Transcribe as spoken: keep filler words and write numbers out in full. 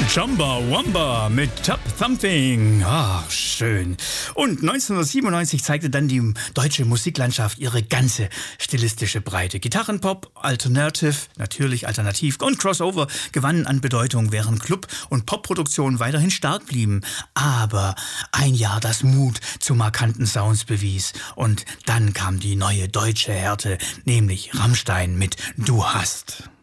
Chumbawamba mit Top Thumping. Ach, schön. Und neunzehnhundertsiebenundneunzig zeigte dann die deutsche Musiklandschaft ihre ganze stilistische Breite. Gitarrenpop, Alternative, natürlich alternativ und Crossover gewannen an Bedeutung, während Club- und Popproduktionen weiterhin stark blieben. Aber ein Jahr, das Mut zu markanten Sounds bewies. Und dann kam die neue deutsche Härte, nämlich Rammstein mit Du hast.